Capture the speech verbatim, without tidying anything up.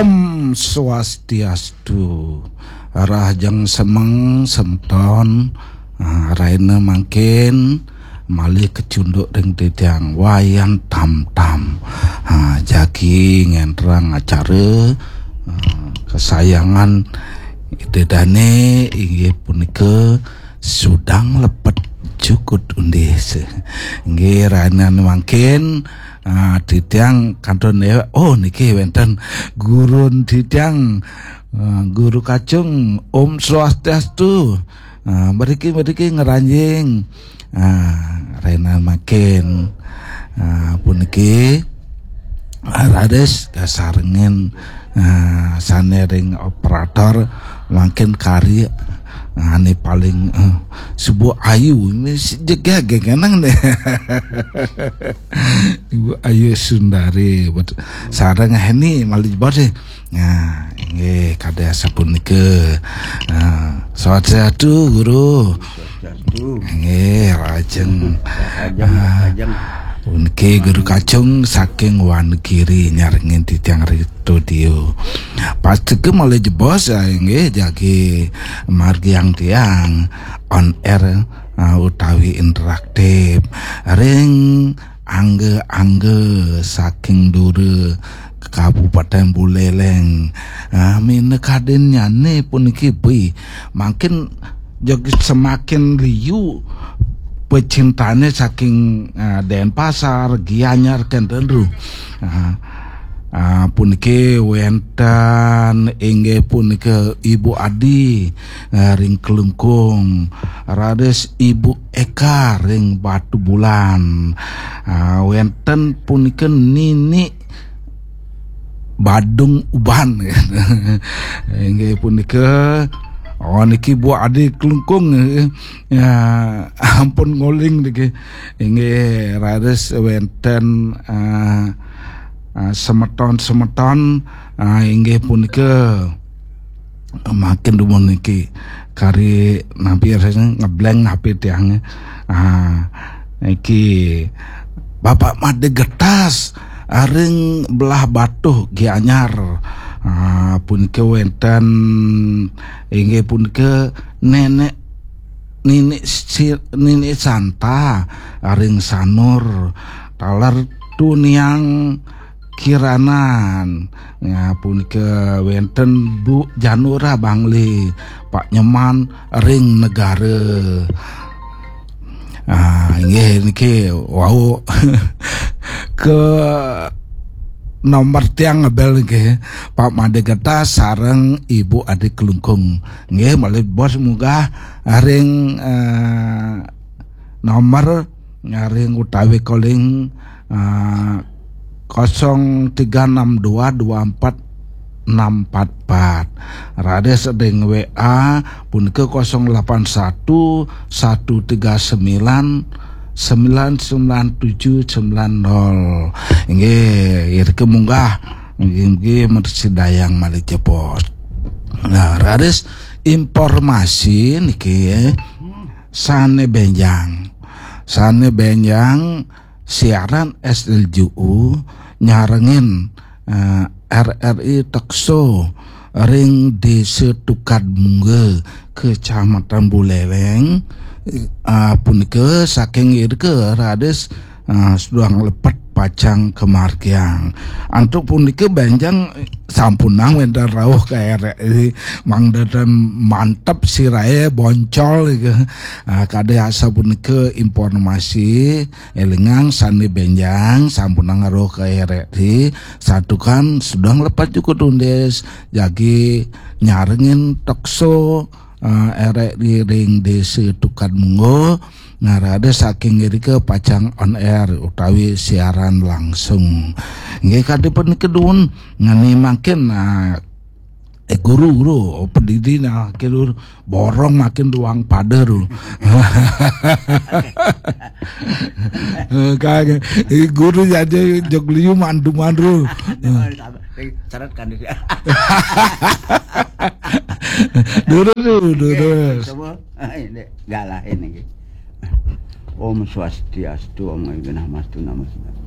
Om Swastiastu. Rahjang semeng semton raina mangkin malih kecunduk ring dedang wayan tam-tam. Ha, jagi ngentrang acara uh, kesayangan dedane inggih punika sudang lepet cukut undis. Nggih raina mangkin uh, dedang kanton oh niki wonten gurun dedang uh, guru kacung Om Swastiastu. uh, Beriki beriki ngeranjing uh, raina makin uh, puniki rades kasarengen uh, sanering operator makin kari uh, ane paling uh, sebuah ayu ini jaga genang deh. Ibu Ayu Sundari sareng heni malih bode. Nah, nggih kada sapunika. Nah, sawatu guru. Nggih, rajeng. Rajeng. Unke guru kacung saking Wonogiri nyarengen di tiang studio. Pas teke mulai jebos nggih jagi margi yang tiang on air uh, utawi interaktif ring angge-angge saking dure Kabupaten Buleleng. Ah mine kaden nyane puniki bui makin jogi semakin liu pecintane saking uh, Denpasar, Gianyar kentenru. Uh, uh, puniki wenten inggih puniki Ibu Adi uh, ring Kelungkung, rades Ibu Eka ring Batu Bulan. Uh, wenten puniki Nini Badung Uban. Inggih punika oh niki Bu Adi Kelungkung ya ampun ngoling niki inggih rades wenten uh, uh, semeton-semeton uh, inggih punika uh, makin dumun niki kari nabi rasanya ngebleng H P tiang uh, niki Bapak Made Getas aring belah batuh Gianyar. Ah, punika wenten inggih punika nenek Nini si, Nini Santa aring Sanur talar tuniang Kiranan. Ya punika wenten Bu Janura Bangli Pak Nyeman ring Negara. Ah inggih niki wau ke nomor tiang ngebel nggih Pak Made Getas sareng Ibu Adi Kelungkung. Nggih malih bos munggah ring uh, nomor ring utawi calling uh, nol tiga enam dua dua empat enam empat empat. Rades sedeng W A punika nol delapan satu satu tiga sembilan sembilan sembilan tujuh sembilan nol. Nggih irke munggah nggih mersidayang malih cepot. Nah rades informasi niki sane benjang sane benjang siaran S L J U nyarengin uh, R R I Tekso ring Desa Tukadmunge Kecamatan Buleleng. Uh, punika saking irke rades uh, sedang lepet pacang kemargiang. Antuk punika benjang sampunang wenten rawuh ke R R I mangdadan mantep sirae boncol gitu. Uh, kade asa punika informasi elingang sane benjang sampunang rawuh ke R R I satu kan sedang lepet cukup tundes jagi nyarengin Tekso Uh, R R I ring Desa Tukadmunge ngarade saking irike pacang on air utawi siaran langsung. Nggih kadipun kedun ngene makin uh, eh guru guru pendidi nah kelur borong makin ruang pader. Kagak guru jadi jogliu mandu-mandu. Syarat kan dia. Dulu dulu dulu. Coba ini galah ini. Om Swastiastu, Om Genah Mastu Namo.